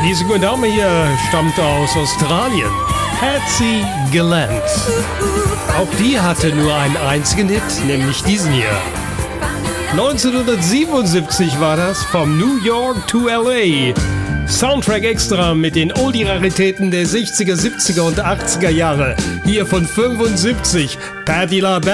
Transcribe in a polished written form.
Diese gute Dame hier stammt aus Australien. Patsy Gallant. Auch die hatte nur einen einzigen Hit, nämlich diesen hier. 1977 war das, vom New York to LA. Soundtrack extra mit den Oldie-Raritäten der 60er, 70er und 80er Jahre. Hier von 75, Patti LaBelle.